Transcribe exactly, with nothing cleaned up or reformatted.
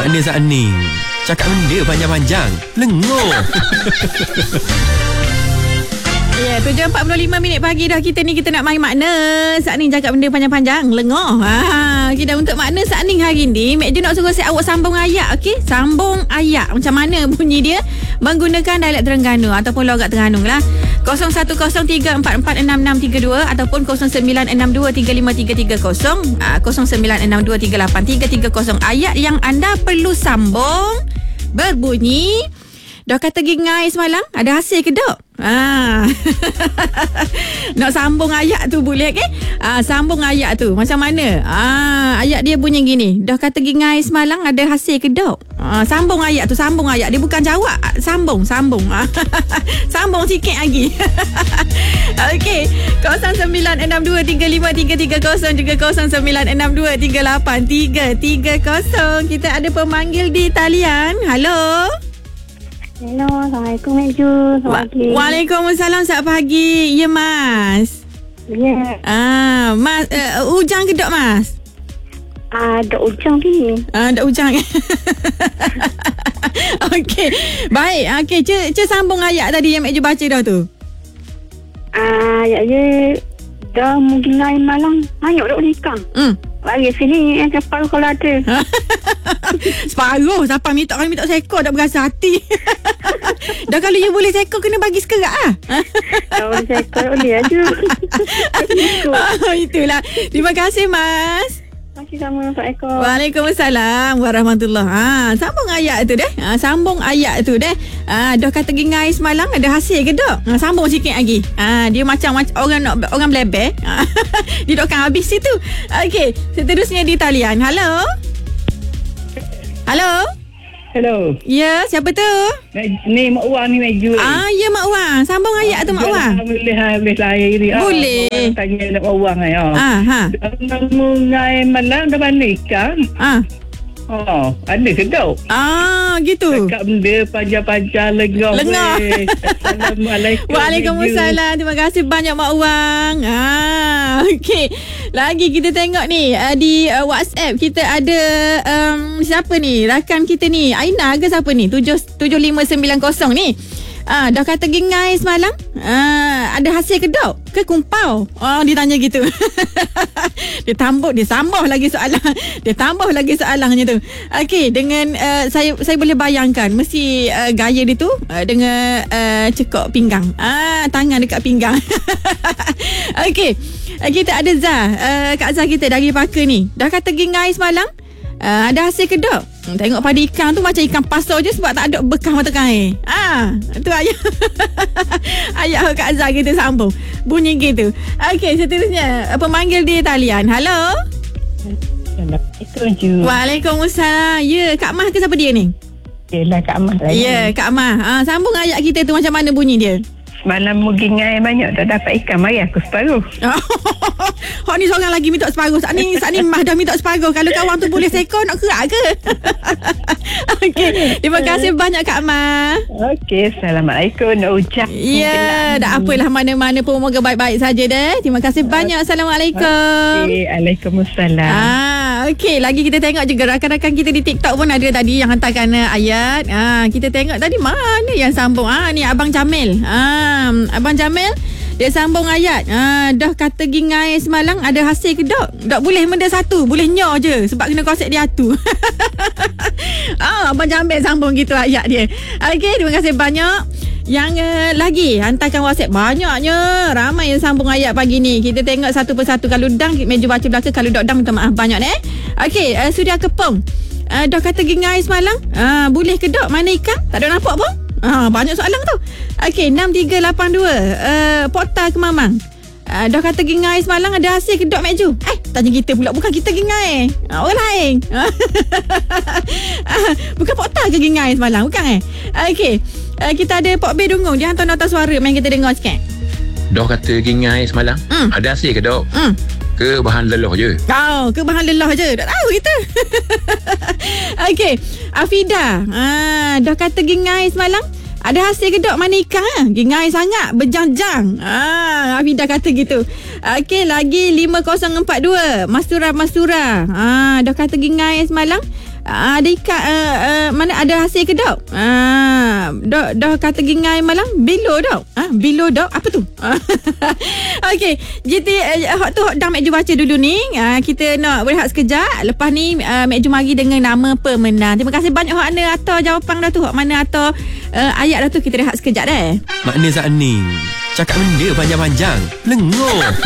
makna Zak Ning? Cakap benda panjang-panjang, lengur. Ya, yeah, tujuh empat puluh lima minit pagi dah kita ni kita nak main makna. Saat ni cakap benda panjang-panjang, lengoh. Ha, kita untuk makna saat ni hari ni, Mek Ju nak suruh saya awak sambung ayat, okey? Sambung ayat. Macam mana bunyi dia? Menggunakan dialek Terengganu ataupun logat Terengganu lah. kosong satu kosong tiga empat empat enam enam tiga dua ataupun kosong sembilan enam dua tiga lima tiga tiga kosong, kosong sembilan enam dua tiga lapan tiga tiga kosong. Ayat yang anda perlu sambung berbunyi, dah kata gingai semalam, ada hasil ke dok? Ah. Nak sambung ayat tu boleh ke? Ah, sambung ayat tu macam mana? Ah, ayat dia bunyi gini. Dah kata gingai semalam, ada hasil ke dok? Ah, sambung ayat tu, sambung ayat. Dia bukan jawab, sambung, sambung. Ah. Sambung sikit lagi. Okey, kosong sembilan enam dua tiga lima tiga tiga kosong juga kosong sembilan enam dua tiga lapan tiga tiga kosong. Kita ada pemanggil di talian. Halo. Hello, Assalamualaikum Mek Ju. Selamat pagi. Waalaikumsalam, selamat pagi. Ya, Mas. Ya. Yeah. Ah, Mas, uh, hujang ke dok, Mas? Ah, dok hujang ni. Ah, dok hujang. Okey. Baik, okey, ce ce sambung ayat tadi yang Mek Ju baca dah tu. Ah, ayat je dah mungkin lain malam banyak dok nikah. Hmm. Bagi sini yang separuh kalau ada. Separuh? Siapa minta orang minta seekor tak berasa hati. Dah kalau you boleh seekor, kena bagi sekerak lah. Kalau boleh seekor boleh aja. Oh, itulah. Terima kasih, Mas. Terima kasih sama. Assalamualaikum. Waalaikumsalam warahmatullahi. Ha, sambung ayat tu deh. Ha, sambung ayat tu deh. Ha, dah kata gingai semalam, ada hasil ke dok? Ha, sambung sikit lagi. Ha, dia macam, macam orang nak orang belebeh. Ha, dia dokkan habis situ. Okey, seterusnya di talian. Halo. Halo. Hello. Ya, siapa tu? Ni Mak Wang ni Mek Ju. Ah, ya Mak Wang. Sambung ayat tu Mak Wang. Boleh boleh saya ni. Boleh. Oh, tanya Mak Wang ai. Ah, ha. Mengai malam dah balik kan? Ah. Oh, ada ke dok? Ah, gitu. Cakap benda panjang-panjang lengoh. Lengoh. Assalamualaikum. Waalaikumsalam. Terima kasih banyak Mak Wang. Ah, okey. Lagi kita tengok ni uh, di uh, WhatsApp kita ada um, siapa ni? Rakan kita ni. Aina ke siapa ni? tujuh tujuh lima sembilan kosong ni. Ah, dah kata gingai semalam. Ah, ada hasil ke dok? Ke kumpau? Oh, dia tanya gitu. Dia tambah, dia sambah lagi soalan. Dia tambah lagi soalannya tu. Okey, dengan uh, saya saya boleh bayangkan mesti uh, gaya dia tu uh, dengan uh, cekok pinggang. Ah, tangan dekat pinggang. Okey. Uh, kita ada Zah, uh, Kak Zah kita dari Paka ni. Dah kata gingai semalam. Uh, ada hasil ke dok? Hmm, tengok pada ikan tu macam ikan pasar je sebab tak ada bekas mata kain. Ah, tu ayat. Ayat Kak Azhar kita sambung. Bunyi gitu. Okey, seterusnya pemanggil di talian. Halo. Assalamualaikum. Waalaikumsalam. Ya, Kak Mah ke siapa dia ni? Yalah Kak Mah. Ya, Kak Mah. Ah, sambung ayat kita tu macam mana bunyi dia? Semalam mugingai banyak tak dapat ikan, mari aku separuh. Hak ni seorang lagi minta separuh. Saat ni, saat ni Mah dah minta separuh. Kalau kawan tu boleh seekor, nak kerak ke? Okey, terima kasih banyak Kak Mah. Okey, Assalamualaikum. Nak ucap. Ya, dah apalah, mana-mana pun moga baik-baik saja deh. Terima kasih banyak. Assalamualaikum. Okey, Waalaikumsalam. Ah, okey, lagi kita tengok juga rakan-rakan kita di TikTok pun ada tadi yang hantarkan ayat. Ah, kita tengok tadi mana yang sambung. Ah, ni Abang Jamil. Ah, Abang Jamil dia sambung ayat. Ah, dah kata gingai semalam, ada hasil ke dok? Dok boleh benda satu, boleh nyo je sebab kena kosek dia tu. Ah, Abang Jamil sambung gitu ayat dia. Okey, terima kasih banyak. Yang uh, lagi hantarkan WhatsApp banyaknya, ramai yang sambung ayat pagi ni. Kita tengok satu persatu. Kalau dang meja baca belakang, kalau dok dang minta maaf banyak eh. Okey, uh, Sudia Kepong. Uh, dah kata gingai semalam. Ah, boleh ke dok? Mana ikan? Tak ada nampak pun. Ah, banyak soalan tu. Okey, enam tiga lapan dua. Uh, Portal Kemamang. Uh, dah kata gingai semalam, ada hasil ke dok Mek Ju? Eh, tanya kita pula. Bukan kita gingai. Uh, orang lain. Uh, bukan Portal ke gingai semalam? Bukan eh? Okey. Uh, kita ada Pok B Dungung. Dia hantar nota suara. Main kita dengar sikit. Dah kata gingai semalam. Mm. Ada hasil ke dok? Mm. Ke bahan lelah je? Oh, ke bahan lelah je. Tak tahu kita. Okey. Afida. Ah, dah kata gingai semalam. Ada hasil ke dok? Mana ikan? Ha? Gingai sangat. Berjang-jang. Ah, Afida kata gitu. Okey, lagi lima kosong empat dua. Mastura-Mastura. Ah, dah kata gingai semalam. uh, ada ikat uh, uh, mana ada hasil ke dok? Ah, dah dah kata gingai malang bilo dok. Ah, bilo dok apa tu? Okey, G T uh, hot tu hot dah Mek Ju baca dulu ni. Uh, kita nak berehat sekejap. Lepas ni uh, Mek Ju mari dengan nama pemenang. Terima kasih banyak hot Ana atau jawapan dah tu. Hot mana atau uh, ayat dah tu. Kita rehat sekejap deh. Makna Zaning cakap benda panjang-panjang lengur.